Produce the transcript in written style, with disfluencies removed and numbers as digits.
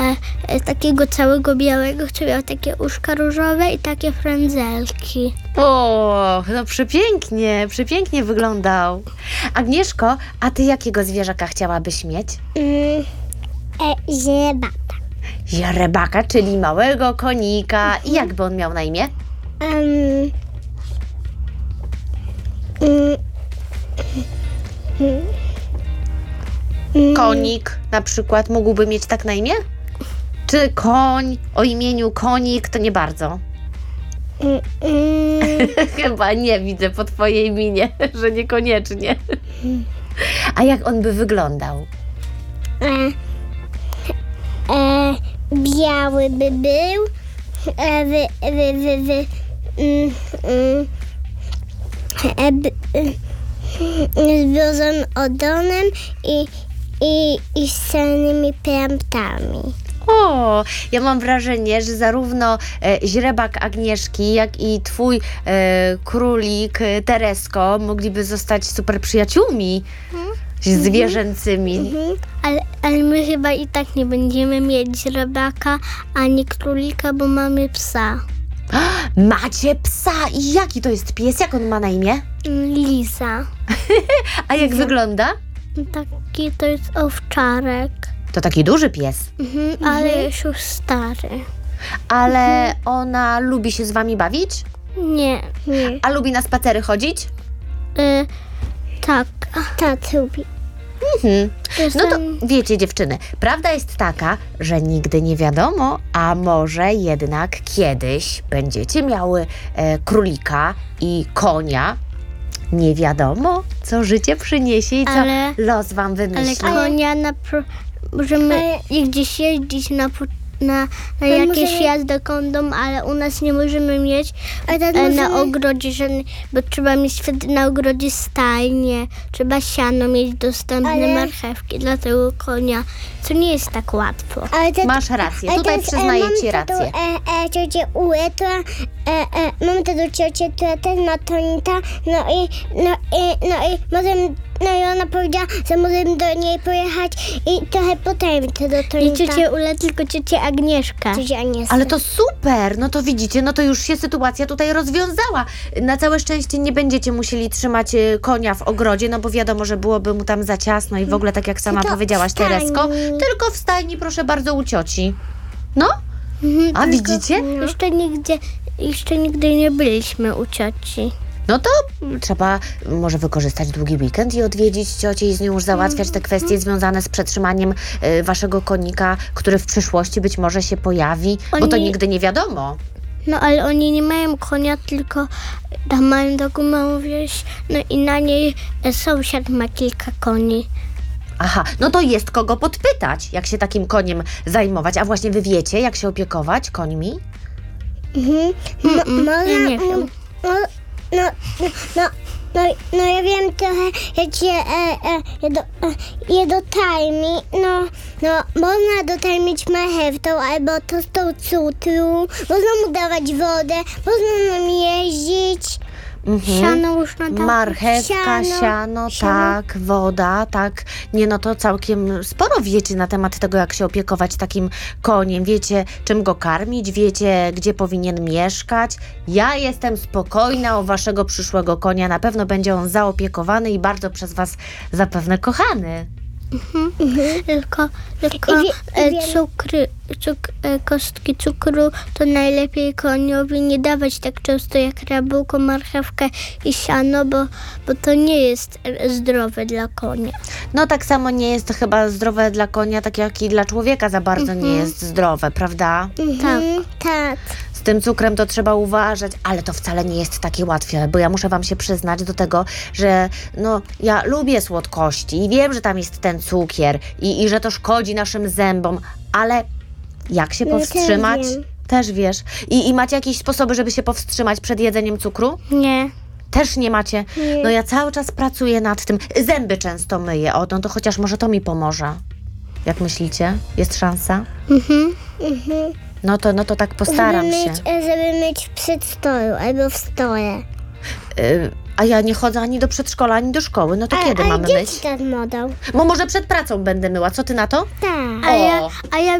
takiego całego białego, co miał takie uszka różowe i takie frędzelki. O, no przepięknie wyglądał. Agnieszko, a ty jakiego zwierzaka chciałabyś mieć? Źrebaka. Źrebaka, czyli małego konika. I jak by on miał na imię? Konik na przykład mógłby mieć tak na imię? Czy koń o imieniu Konik to nie bardzo? Chyba nie, widzę po twojej minie, że niekoniecznie. A jak on by wyglądał? Biały by był, związany ogonem i z celnymi piętami. O, ja mam wrażenie, że zarówno źrebak Agnieszki, jak i twój królik Teresko mogliby zostać super przyjaciółmi zwierzęcymi. Ale my chyba i tak nie będziemy mieć źrebaka ani królika, bo mamy psa. Macie psa! I jaki to jest pies? Jak on ma na imię? Lisa. A jak wygląda? Taki to jest owczarek. To taki duży pies. Ale jest już stary. Ale ona lubi się z wami bawić? Nie. A lubi na spacery chodzić? Tak. Tak, lubi. No to wiecie, dziewczyny, prawda jest taka, że nigdy nie wiadomo, a może jednak kiedyś będziecie miały królika i konia. Nie wiadomo, co życie przyniesie i co los wam wymyśli. Ale konia możemy gdzieś jeździć na jakieś jazdy kondą, ale u nas nie możemy mieć na ogrodzie żadnej, bo trzeba mieć wtedy na ogrodzie stajnie, trzeba siano mieć dostępne, marchewki dla tego konia, co nie jest tak łatwo. Masz rację, tutaj przyznaję ci rację. Ciocię Uetę, mam tego ciocię, która też ma tonita, no i ona powiedziała, że możemy do niej pojechać i trochę potajmy do tonita. Nie ciocię Ule, tylko ciocię Agnieszka. Ale to super, no to widzicie, no to już się sytuacja tutaj rozwiązała. Na całe szczęście nie będziecie musieli trzymać konia w ogrodzie, no bo wiadomo, że byłoby mu tam za ciasno i w ogóle tak jak sama powiedziałaś, Teresko, tylko w stajni, proszę bardzo, u cioci. No, a widzicie? Jeszcze nigdy nie byliśmy u cioci. No to trzeba może wykorzystać długi weekend i odwiedzić ciocię i z nią już załatwiać te kwestie związane z przetrzymaniem waszego konika, który w przyszłości być może się pojawi, bo to nigdy nie wiadomo. No ale oni nie mają konia, tylko tam mają taką małą wieś, no i na niej sąsiad ma kilka koni. Aha, no to jest kogo podpytać, jak się takim koniem zajmować. A właśnie wy wiecie, jak się opiekować końmi? Ja nie wiem. No ja wiem trochę, jak je dotajmi, można dotajmić marchewką albo tostą cukru, można mu dawać wodę, można nam jeździć. Siano można dawać. Marchewka, siano, tak, woda, tak. Nie, no to całkiem sporo wiecie na temat tego, jak się opiekować takim koniem. Wiecie, czym go karmić, wiecie, gdzie powinien mieszkać. Ja jestem spokojna o waszego przyszłego konia. Na pewno będzie on zaopiekowany i bardzo przez was zapewne kochany. Tylko kostki cukru to najlepiej koniowi nie dawać tak często jak jabłko, marchewkę i siano, bo to nie jest zdrowe dla konia. No tak samo nie jest to chyba zdrowe dla konia, tak jak i dla człowieka za bardzo nie jest zdrowe, prawda? Tak. Z tym cukrem to trzeba uważać, ale to wcale nie jest takie łatwe, bo ja muszę wam się przyznać do tego, że no ja lubię słodkości i wiem, że tam jest ten cukier i że to szkodzi naszym zębom, ale jak się powstrzymać? Też wiesz. I macie jakieś sposoby, żeby się powstrzymać przed jedzeniem cukru? Nie. Też nie macie? No ja cały czas pracuję nad tym. Zęby często myję, no to chociaż może to mi pomoże. Jak myślicie? Jest szansa? No to tak postaram się. Żeby myć w przedszkolu albo w stole. A ja nie chodzę ani do przedszkola, ani do szkoły. No to kiedy mamy myć? Modał. Bo może przed pracą będę myła. Co ty na to? Tak. A ja